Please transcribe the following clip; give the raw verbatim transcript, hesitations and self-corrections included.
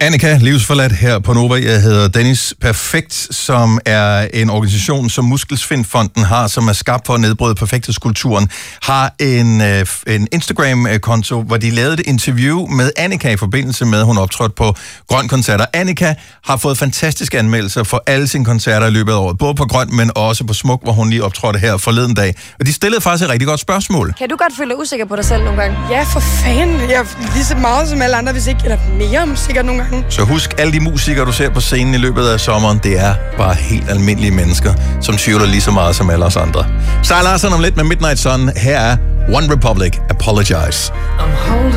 Annika, livsforladt her på Nova. Jeg hedder Dennis. Perfekt, som er en organisation, som Muskelsvindfonden har, som er skabt for at nedbryde perfekthedskulturen, har en, øh, en Instagram-konto, hvor de lavede et interview med Annika i forbindelse med, at hun optrådte på Grøn Koncerter. Annika har fået fantastiske anmeldelser for alle sine koncerter i løbet af året. Både på Grøn, men også på Smuk, hvor hun lige optrådte her forleden dag. Og de stillede faktisk et rigtig godt spørgsmål. Kan du godt føle dig usikker på dig selv nogle gange? Ja, for fanden. Jeg er lige så meget som alle andre, hvis ikke, eller mere sikkert nogle gange. Så husk, alle de musikere, du ser på scenen i løbet af sommeren, det er bare helt almindelige mennesker, som tvivler lige så meget som alle os andre. Sejl Larsen om lidt med Midnight Sun. Her er One Republic, Apologize.